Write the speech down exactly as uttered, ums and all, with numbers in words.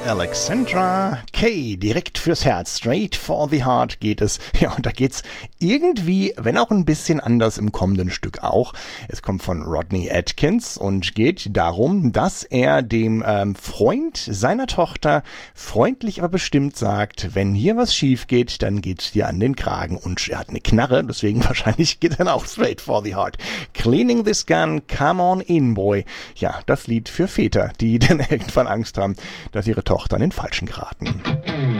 Alexandra Kay, direkt fürs Herz, straight for the heart geht es. Ja, und da geht's irgendwie, wenn auch ein bisschen anders im kommenden Stück auch. Es kommt von Rodney Atkins und geht darum, dass er dem ähm, Freund seiner Tochter freundlich aber bestimmt sagt, wenn hier was schief geht, dann geht's dir an den Kragen. Und er hat eine Knarre, deswegen wahrscheinlich geht er dann auch straight for the heart. Cleaning this gun, come on in, boy. Ja, das Lied für Väter, die dann irgendwann Angst haben, dass ihre Tochter an den Falschen geraten.